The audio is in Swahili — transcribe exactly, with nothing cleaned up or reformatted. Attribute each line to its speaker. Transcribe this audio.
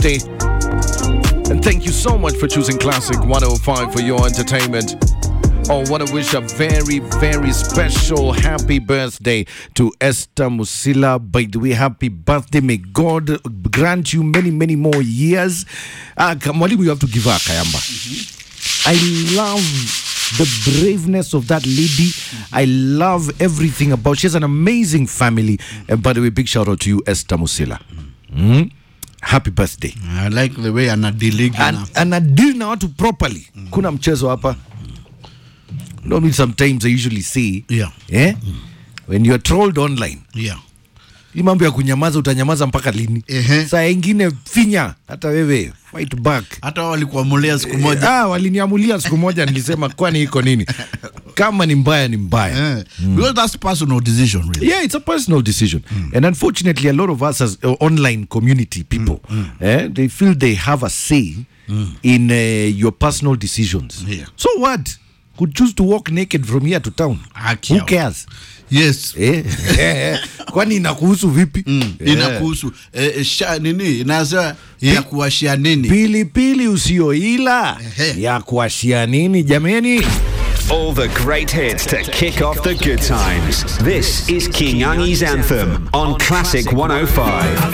Speaker 1: birthday. And thank you so much for choosing Classic one oh five for your entertainment. Oh, want to wish a very, very special happy birthday to Esther Musila. By the way, happy birthday. May God grant you many, many more years. Uh, Mwalimu, you have to give her a kayamba. Mm-hmm. I love the braveness of that lady. Mm-hmm. I love everything about. She has an amazing family. Mm-hmm. And by the way, big shout out to you, Esther Musila. Mm-hmm. Mm-hmm. Happy birthday.
Speaker 2: I like the way anadili
Speaker 1: na anadili na watu properly. Mm. Kuna mchezo hapa. No, I mean, sometimes I usually say,
Speaker 2: yeah.
Speaker 1: Eh? Mm. When you are trolled online,
Speaker 2: yeah.
Speaker 1: Hii mambo ya kunyamaza utanyamaza mpaka lini?
Speaker 2: Uh-huh.
Speaker 1: Saa ingine finya hata wewe fight back.
Speaker 2: Hata walikuamulia siku moja.
Speaker 1: Ah, waliniamulia siku moja nilisema kwani iko nini? Kama ni mbaya ni mbaya.
Speaker 2: Yeah. Mm. Because that's personal decision really.
Speaker 1: Yeah, it's a personal decision. Mm. And unfortunately a lot of us as uh, online community people, mm. Mm. Eh, they feel they have a say mm. in uh, your personal decisions.
Speaker 2: Yeah.
Speaker 1: So what? Could choose to walk naked from here to town.
Speaker 2: Akia.
Speaker 1: Who cares?
Speaker 2: Yes.
Speaker 1: Eh? Kwani inakuhusu vipi?
Speaker 2: Mm. Yeah. Inakuhusu eh, sha nini? Inaza ya kuashia nini?
Speaker 1: Pili pili usioila ya kuashia nini jameni?
Speaker 3: All the great hits to kick off the good times. This is King Angi's Anthem on Classic one oh five.